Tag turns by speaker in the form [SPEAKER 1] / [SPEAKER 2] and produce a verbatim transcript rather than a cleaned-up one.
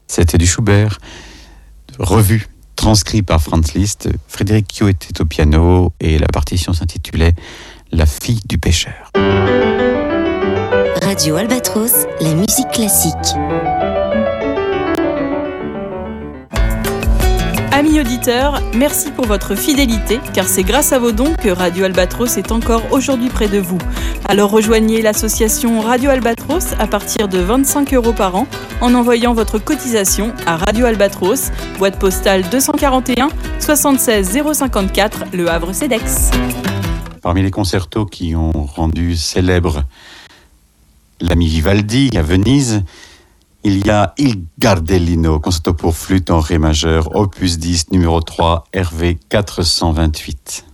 [SPEAKER 1] C'était du Schubert, revu, transcrit par Franz Liszt. Frédéric Kio était au piano et la partition s'intitulait « La fille du pêcheur ».
[SPEAKER 2] Radio Albatros, la musique classique.
[SPEAKER 3] Amis auditeurs, merci pour votre fidélité, car c'est grâce à vos dons que Radio Albatros est encore aujourd'hui près de vous. Alors rejoignez l'association Radio Albatros à partir de vingt-cinq euros par an en envoyant votre cotisation à Radio Albatros, boîte postale deux cent quarante et un soixante-seize zéro cinquante-quatre, Le Havre-Cedex.
[SPEAKER 1] Parmi les concertos qui ont rendu célèbre l'ami Vivaldi à Venise, il y a Il Gardellino, concerto pour flûte en ré majeur, opus dix, numéro trois, R V quatre cent vingt-huit.